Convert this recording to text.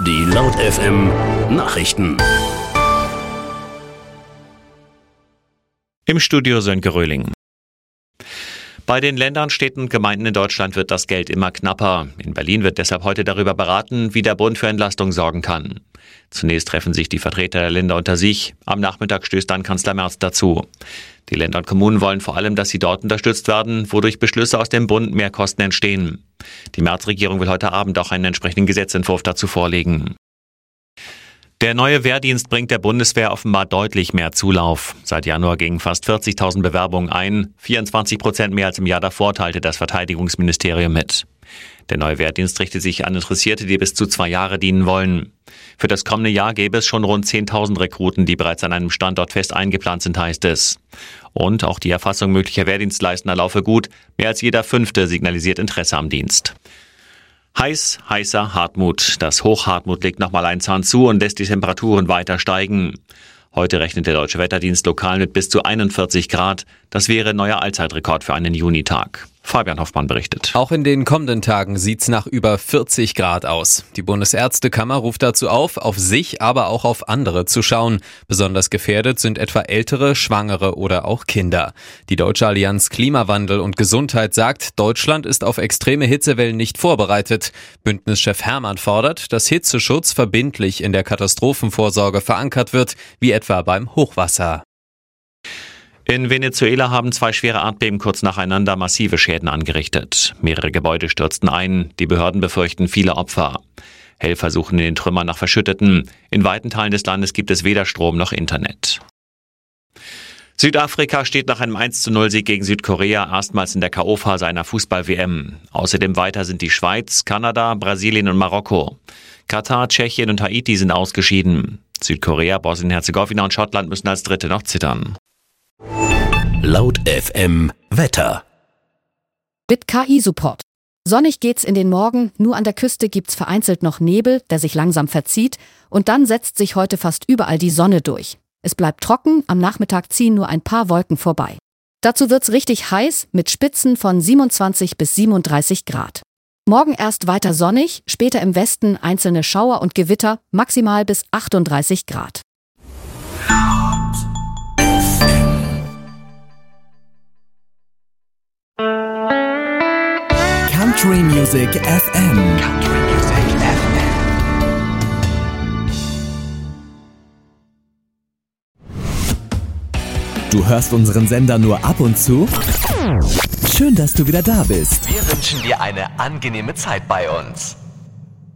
Die Laut FM Nachrichten. Im Studio Sönke Röhling. Bei den Ländern, Städten und Gemeinden in Deutschland wird das Geld immer knapper. In Berlin wird deshalb heute darüber beraten, wie der Bund für Entlastung sorgen kann. Zunächst treffen sich die Vertreter der Länder unter sich. Am Nachmittag stößt dann Kanzler Merz dazu. Die Länder und Kommunen wollen vor allem, dass sie dort unterstützt werden, wodurch Beschlüsse aus dem Bund mehr Kosten entstehen. Die Merz-Regierung will heute Abend auch einen entsprechenden Gesetzentwurf dazu vorlegen. Der neue Wehrdienst bringt der Bundeswehr offenbar deutlich mehr Zulauf. Seit Januar gingen fast 40.000 Bewerbungen ein, 24% mehr als im Jahr davor, teilte das Verteidigungsministerium mit. Der neue Wehrdienst richtet sich an Interessierte, die bis zu 2 Jahre dienen wollen. Für das kommende Jahr gäbe es schon rund 10.000 Rekruten, die bereits an einem Standort fest eingeplant sind, heißt es. Und auch die Erfassung möglicher Wehrdienstleistender laufe gut. Mehr als jeder 5. signalisiert Interesse am Dienst. Heißer Hartmut. Das Hochhartmut legt nochmal einen Zahn zu und lässt die Temperaturen weiter steigen. Heute rechnet der Deutsche Wetterdienst lokal mit bis zu 41 Grad. Das wäre neuer Allzeitrekord für einen Junitag. Fabian Hoffmann berichtet. Auch in den kommenden Tagen sieht's nach über 40 Grad aus. Die Bundesärztekammer ruft dazu auf sich, aber auch auf andere zu schauen. Besonders gefährdet sind etwa Ältere, Schwangere oder auch Kinder. Die Deutsche Allianz Klimawandel und Gesundheit sagt, Deutschland ist auf extreme Hitzewellen nicht vorbereitet. Bündnischef Hermann fordert, dass Hitzeschutz verbindlich in der Katastrophenvorsorge verankert wird, wie etwa beim Hochwasser. In Venezuela haben 2 schwere Erdbeben kurz nacheinander massive Schäden angerichtet. Mehrere Gebäude stürzten ein. Die Behörden befürchten viele Opfer. Helfer suchen in den Trümmern nach Verschütteten. In weiten Teilen des Landes gibt es weder Strom noch Internet. Südafrika steht nach einem 1:0-Sieg gegen Südkorea erstmals in der K.O.-Phase einer Fußball-WM. Außerdem weiter sind die Schweiz, Kanada, Brasilien und Marokko. Katar, Tschechien und Haiti sind ausgeschieden. Südkorea, Bosnien-Herzegowina und Schottland müssen als Dritte noch zittern. Laut FM Wetter. Mit KI-Support. Sonnig geht's in den Morgen, nur an der Küste gibt's vereinzelt noch Nebel, der sich langsam verzieht, und dann setzt sich heute fast überall die Sonne durch. Es bleibt trocken, am Nachmittag ziehen nur ein paar Wolken vorbei. Dazu wird's richtig heiß, mit Spitzen von 27 bis 37 Grad. Morgen erst weiter sonnig, später im Westen einzelne Schauer und Gewitter, maximal bis 38 Grad. Country Music FM. Du hörst unseren Sender nur ab und zu? Schön, dass du wieder da bist. Wir wünschen dir eine angenehme Zeit bei uns.